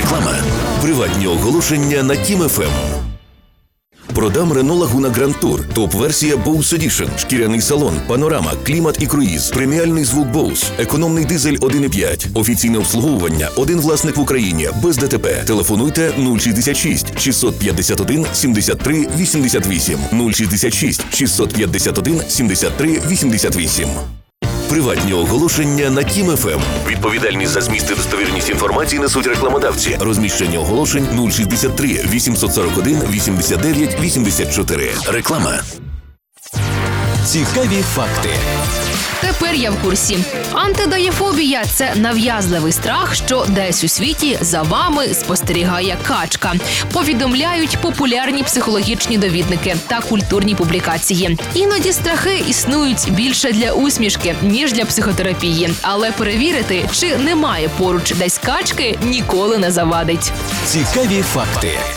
Реклама. Приватні оголошення на Тім ФМ. Продам Renault Laguna Grand Tour. Топ-версія Bose Edition. Шкіряний салон, панорама, клімат і круїз. Преміальний звук Bose. Економний дизель 1,5. Офіційне обслуговування. Один власник в Україні. Без ДТП. Телефонуйте 066 651 73 88. 066 651 73 88. Приватні оголошення на Тім ФМ. Відповідальність за зміст і достовірність інформації несуть рекламодавці. Розміщення оголошень 063 841 89 84. Реклама. Цікаві факти. Тепер я в курсі. Антидаєфобія – це нав'язливий страх, що десь у світі за вами спостерігає качка. Повідомляють популярні психологічні довідники та культурні публікації. Іноді страхи існують більше для усмішки, ніж для психотерапії. Але перевірити, чи немає поруч десь качки, ніколи не завадить. Цікаві факти.